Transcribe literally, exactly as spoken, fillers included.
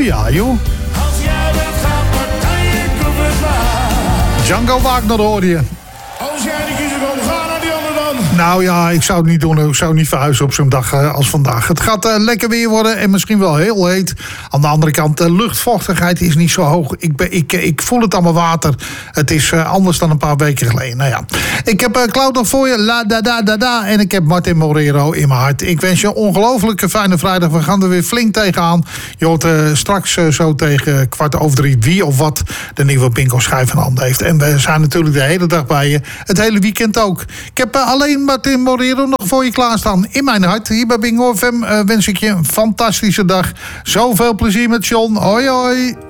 ja, joh. Als jij dat gaat partijen, kom het maar. Django Wagner hoor je. Als jij de kiezer komt, ga naar die ander dan. Nou ja, ik zou het niet doen. Ik zou niet verhuizen op zo'n dag uh, als vandaag. Het gaat uh, lekker weer worden en misschien wel heel heet. Aan de andere kant, de luchtvochtigheid is niet zo hoog. Ik, ben, ik, ik voel het aan mijn water. Het is uh, anders dan een paar weken geleden. Nou ja, ik heb uh, Cloud nog voor je. La da da da da. En ik heb Martin Morero in mijn hart. Ik wens je een ongelooflijke fijne vrijdag. We gaan er weer flink tegenaan. Je hoort uh, straks uh, zo tegen kwart over drie wie of wat de nieuwe bingo schijf in handen heeft. En we zijn natuurlijk de hele dag bij je. Het hele weekend ook. Ik heb uh, alleen Martin Morero nog voor je klaarstaan. In mijn hart. Hier bij Bingo F M uh, wens ik je een fantastische dag. Zoveel plezier met John. Hoi hoi.